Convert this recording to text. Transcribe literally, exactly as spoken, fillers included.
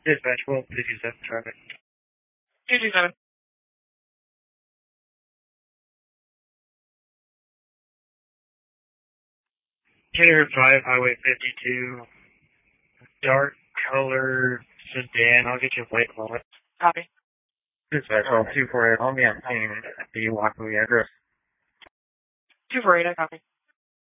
Dispatch, well, two two seven traffic. two two seven. Carrier five, Highway fifty-two, dark color sedan. I'll get you a plate moment. Copy. Dispatch, well, two four eight, hold me on scene. Do you walk me the address? two four eight, I copy.